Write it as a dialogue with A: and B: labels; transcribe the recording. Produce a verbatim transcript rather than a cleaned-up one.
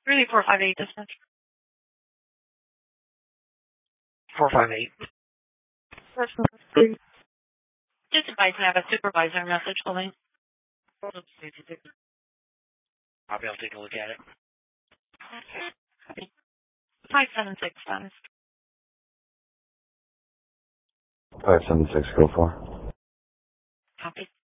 A: Really, four five eight dispatch.
B: four five eight.
A: Just advise me I have a supervisor message holding.
B: I'll be able to take a look at it.
A: five seven six five.
C: five seven six, go for.
A: Copy.